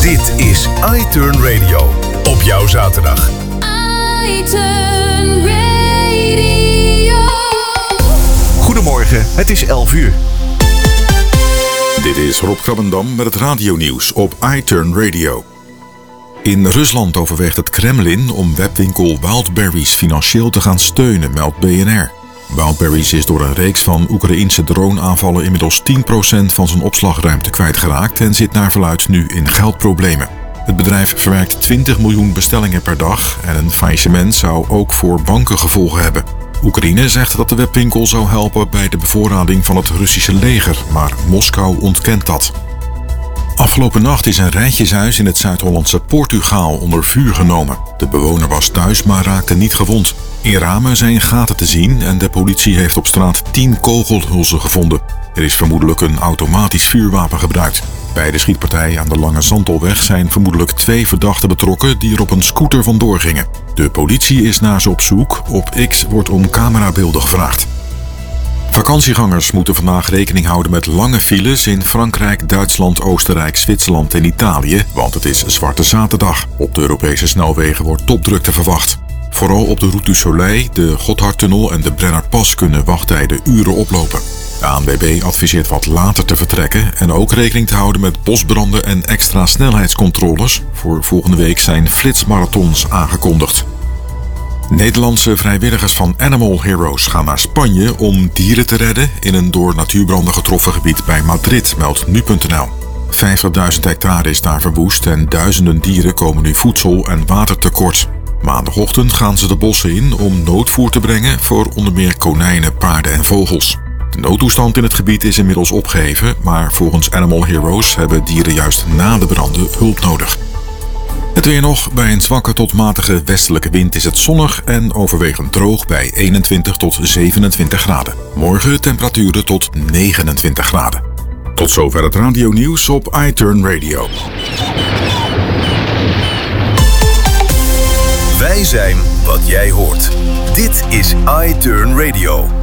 Dit is iTurn Radio. Op jouw zaterdag. iTurn Radio. Goedemorgen, het is 11 uur. Dit is Rob Krabbendam met het radionieuws op iTurn Radio. In Rusland overweegt het Kremlin om webwinkel Wildberries financieel te gaan steunen, meldt BNR. Wildberries is door een reeks van Oekraïense droneaanvallen inmiddels 10% van zijn opslagruimte kwijtgeraakt en zit naar verluidt nu in geldproblemen. Het bedrijf verwerkt 20 miljoen bestellingen per dag en een faillissement zou ook voor banken gevolgen hebben. Oekraïne zegt dat de webwinkel zou helpen bij de bevoorrading van het Russische leger, maar Moskou ontkent dat. Afgelopen nacht is een rijtjeshuis in het Zuid-Hollandse Portugal onder vuur genomen. De bewoner was thuis, maar raakte niet gewond. In ramen zijn gaten te zien en de politie heeft op straat 10 kogelhulzen gevonden. Er is vermoedelijk een automatisch vuurwapen gebruikt. Bij de schietpartij aan de Lange Zandtolweg zijn vermoedelijk 2 verdachten betrokken die er op een scooter vandoor gingen. De politie is naar ze op zoek. Op X wordt om camerabeelden gevraagd. Vakantiegangers moeten vandaag rekening houden met lange files in Frankrijk, Duitsland, Oostenrijk, Zwitserland en Italië, want het is Zwarte Zaterdag. Op de Europese snelwegen wordt topdrukte verwacht. Vooral op de Route du Soleil, de Gotthardtunnel en de Brennerpas kunnen wachttijden uren oplopen. De ANWB adviseert wat later te vertrekken en ook rekening te houden met bosbranden en extra snelheidscontroles. Voor volgende week zijn flitsmarathons aangekondigd. Nederlandse vrijwilligers van Animal Heroes gaan naar Spanje om dieren te redden in een door natuurbranden getroffen gebied bij Madrid, meldt nu.nl. 50.000 hectare is daar verwoest en duizenden dieren komen nu voedsel en water tekort. Maandagochtend gaan ze de bossen in om noodvoer te brengen voor onder meer konijnen, paarden en vogels. De noodtoestand in het gebied is inmiddels opgeheven, maar volgens Animal Heroes hebben dieren juist na de branden hulp nodig. Het weer nog. Bij een zwakke tot matige westelijke wind is het zonnig en overwegend droog bij 21 tot 27 graden. Morgen temperaturen tot 29 graden. Tot zover het radionieuws op iTurn Radio. Wij zijn wat jij hoort. Dit is iTurn Radio.